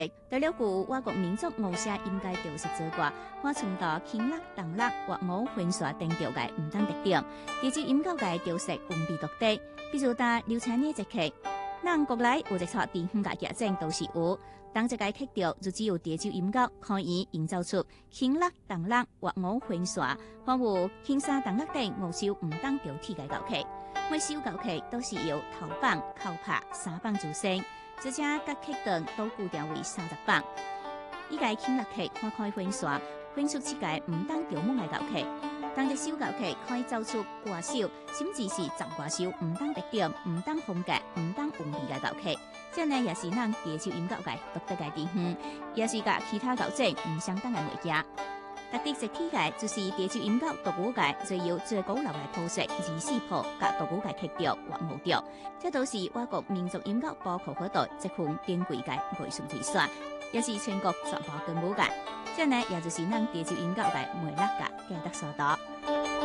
第六句我國民族五社應該調實做歌，我從到輕樂、重樂或我混耍定調嘅唔當特點，地州音樂嘅調實風味獨特。比如打流產呢隻曲，咱國內有一撮地方嘅劇情都是有，當這個曲調就只有地州音樂可以營造出輕樂、重樂或我混耍，或有輕沙重樂等五首唔當標題嘅樂曲。每首樂曲都是由頭棒、口拍、三棒組成。這些各曲段都固定為30棒。依個輕樂曲我可以混耍，混出7個唔當調門嘅樂曲。當一首樂曲可以奏出歌手，甚至是10歌手唔當特點、唔當風格、唔當風味嘅樂曲。這呢也是咱地州音樂嘅獨特嘅地方，也是甲其他樂種唔相當嘅賣點。特別一提嘅就是地州音樂獨有嘅，就有最高樓嘅譜式、24譜甲獨有嘅曲調或舞調，這都是我國民族音樂保護活動一項珍貴嘅藝術推選，也是全國傳播更有嘅。這呢也就是咱地州音樂嘅魅力嘅價值所在。